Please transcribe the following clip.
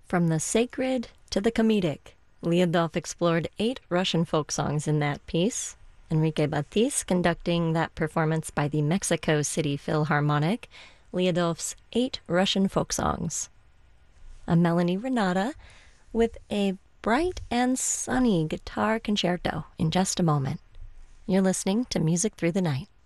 From the sacred to the comedic, Lyudov explored 8 Russian folk songs in that piece. Enrique Batis conducting that performance by the Mexico City Philharmonic, Lyudov's 8 Russian folk songs. I'm Melanie Renata with a bright and sunny guitar concerto in just a moment. You're listening to Music Through the Night.